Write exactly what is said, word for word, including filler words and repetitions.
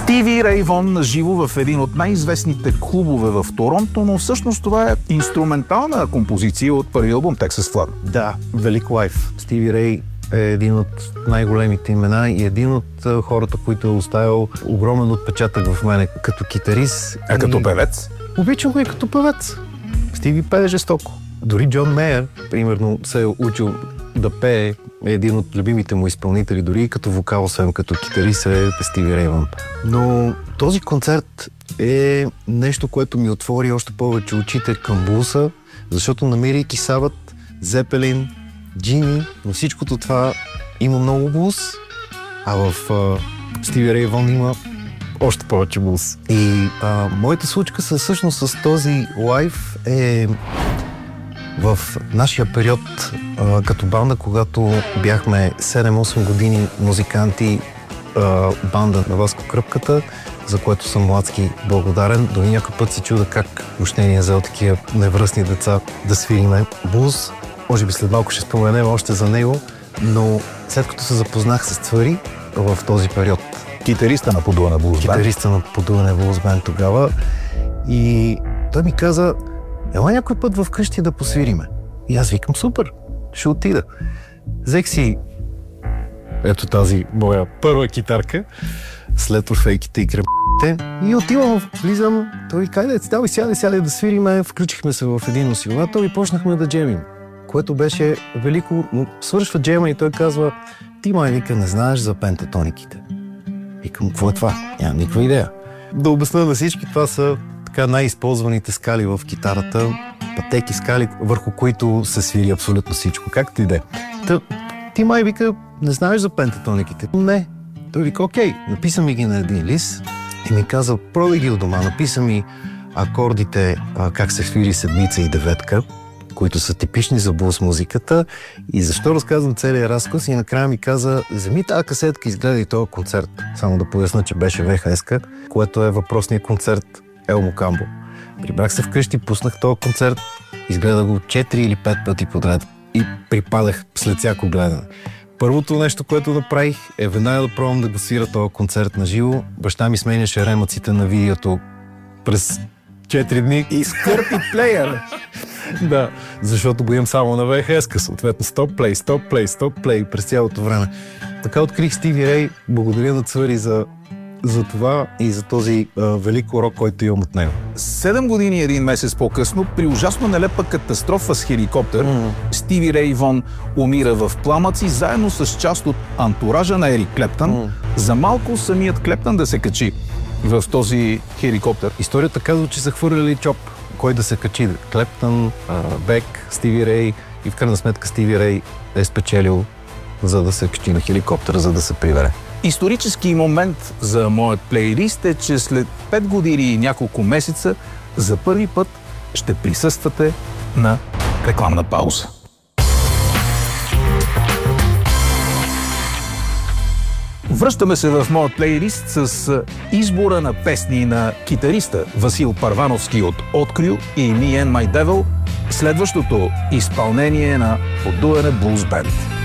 Стиви Рей Вон на живо в един от най-известните клубове в Торонто, но всъщност това е инструментална композиция от първи албум Texas Flood. Да, велик лайф. Стиви Рей е един от най-големите имена и един от хората, които е оставил огромен отпечатък в мене като китарист. А като певец? Обичам го и като певец. Стиви пее жестоко. Дори Джон Мейер, примерно, се е учил да пее, е един от любимите му изпълнители, дори и като вокал, освен като китарист, е Стиви Рей Вон. Но този концерт е нещо, което ми отвори още повече очите към блуса, защото намирайки Сабът, Зепелин, Джими, но всичкото това има много блуз, а в uh, Стиви Рей Вон има още повече блуз. И uh, моята случка със, всъщност с този лайф е в нашия период uh, като банда, когато бяхме седем-осем години музиканти, uh, банда на Васко Кръпката, за което съм младски благодарен. Дори някой път се чуда как въобще ни е взел такива невръстни деца да свириме блуз. Може би след малко ще споменем още за него, но след като се запознах с Цвари в този период. Китариста на Подуване Блуз Бенд. Китариста на Подуване Блуз Бенд тогава. И той ми каза, ела някой път вкъщи да посвириме. И аз викам, супер, ще отида. Взех си ето тази моя първа китарка, след орфейките и кръпите. И отивам, влизам, той кай да давай сядай, сядай да свириме. Включихме се в един усилвател и почнахме да джемим, което беше велико, но свършва джема и той казва, ти май вика не знаеш за пентатониките. Викам, какво е това? Нямам никаква идея. Да обясня на всички, това са така най-използваните скали в китарата, пътеки скали, върху които се свири абсолютно всичко. Как ти иде? Та, ти май вика, не знаеш за пентатониките? Не. Той вика, окей, написа ми ги на един лист и ми каза, пробай ги от дома, написа ми акордите, как се свири седмица и деветка, които са типични за блуз музиката. И защо разказвам целият разказ и накрая ми каза, вземи тази касетка и изгледай този концерт. Само да поясна, че беше ви ейч ес-ка, което е въпросният концерт Елмо Камбо. Прибрах се вкъщи, пуснах този концерт, изгледах го четири или пет пъти подред и припадах след всяко гледане. Първото нещо, което направих, е веднага да пробвам да го свира този концерт на живо. Баща ми сменяше ремъците на видеото през четири дни. И скърпи плеер. Да, защото го имам само на ви ейч ес-ка, съответно стоп плей, стоп плей, стоп плей през цялото време. Така открих Стиви Рей, благодаря на Цвари за, за това и за този а, велик урок, който имам от него. Седем години и един месец по-късно, при ужасно нелепа катастрофа с хеликоптер, mm. Стиви Рей Вон умира в пламъци, заедно с част от антуража на Ерик Клептън, mm. за малко самият Клептън да се качи в този хеликоптер. Историята казва, че са хвърляли чоп. Кой да се качи? Клептън, Бек, Стиви Рей и в крайна сметка Стиви Рей е спечелил, за да се качи на хеликоптера, за да се прибере. Исторически момент за моят плейлист е, че след пет години и няколко месеца за първи път ще присъствате на рекламна пауза. Връщаме се в моят плейлист с избора на песни на китариста Васил Парвановски от Открил и Me and My Devil, следващото изпълнение на Подуване Блуз Бенд.